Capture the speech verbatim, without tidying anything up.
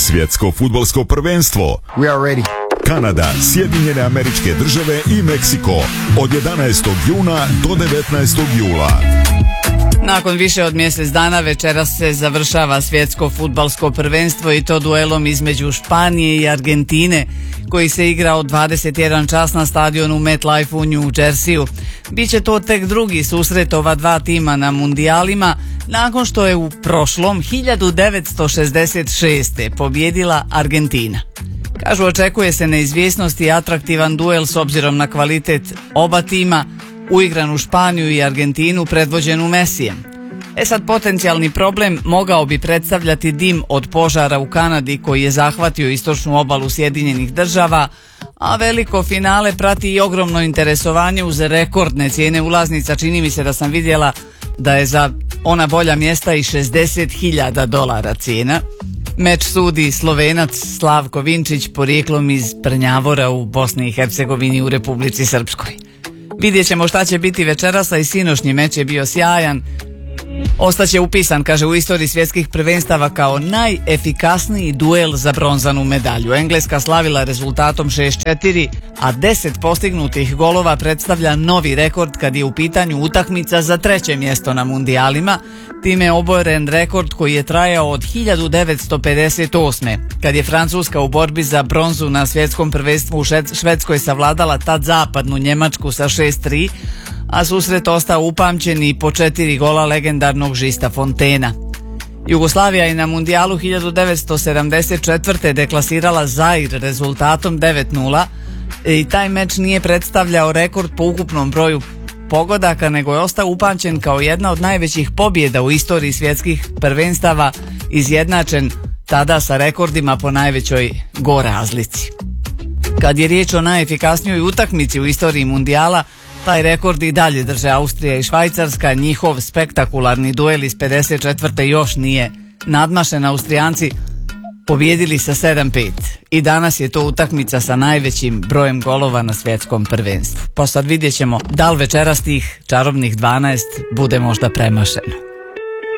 Svjetsko fudbalsko prvenstvo. We are ready. Kanada, Sjedinjene Američke Države i Meksiko od jedanaestog juna do devetnaestog jula. Nakon više od mjesec dana večeras se završava Svjetsko fudbalsko prvenstvo i to duelom između Španije i Argentine koji se igra od dvadeset jedan čas na stadionu MetLife u New Jerseyu. Biće to tek drugi susret ova dva tima na mundijalima nakon što je u prošlom hiljadu devetsto šezdeset šeste pobjedila Argentina. Kažu, očekuje se neizvjesnost i atraktivan duel s obzirom na kvalitet oba tima, uigran u Španiju i Argentinu predvođenu Mesijem. E sad, potencijalni problem mogao bi predstavljati dim od požara u Kanadi koji je zahvatio istočnu obalu Sjedinjenih Država, a veliko finale prati i ogromno interesovanje uz rekordne cijene ulaznica. Čini mi se da sam vidjela da je za ona bolja mjesta i šezdeset hiljada dolara cijena. Meč sudi Slovenac Slavko Vinčić, porijeklom iz Prnjavora u Bosni i Hercegovini u Republici Srpskoj. Vidjet ćemo šta će biti večeras, a i sinošnji meč je bio sjajan. Ostaće upisan, kaže, u istoriji svjetskih prvenstava kao najefikasniji duel za bronzanu medalju. Engleska slavila rezultatom šest četiri, a deset postignutih golova predstavlja novi rekord kad je u pitanju utakmica za treće mjesto na mundijalima. Time je oboren rekord koji je trajao od hiljadu devetsto pedeset osme. kad je Francuska u borbi za bronzu na svjetskom prvenstvu u Švedskoj savladala tad zapadnu Njemačku sa šest tri, a susret ostao upamćen i po četiri gola legendarnog Žista Fontena. Jugoslavija je na mundijalu hiljadu devetsto sedamdeset četvrte deklasirala Zair rezultatom devet nula i taj meč nije predstavljao rekord po ukupnom broju pogodaka, nego je ostao upamćen kao jedna od najvećih pobjeda u istoriji svjetskih prvenstava, izjednačen tada sa rekordima po najvećoj go razlici. Kad je riječ o najefikasnijoj utakmici u istoriji mundijala, taj rekord i dalje drže Austrija i Švajcarska. Njihov spektakularni duel iz pedeset četvrte još nije nadmašen. Austrijanci pobjedili sa sedam pet i danas je to utakmica sa najvećim brojem golova na svjetskom prvenstvu. Pa sad vidjet ćemo da li večeras tih čarobnih dvanaest bude možda premašeno.